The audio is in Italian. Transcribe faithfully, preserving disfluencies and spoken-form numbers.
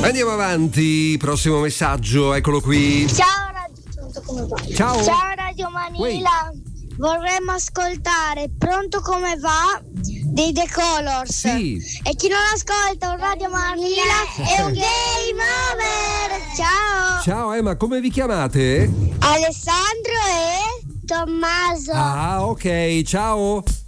Andiamo avanti, prossimo messaggio, eccolo qui. Ciao Radio, come va? Ciao. Ciao Radio Manila. Wait. Vorremmo ascoltare Pronto come va dei The Colors. Sì. E chi non ascolta un Radio Manila è un game over. Ciao. Ciao Emma, come vi chiamate? Alessandro e Tommaso. Ah, ok, ciao.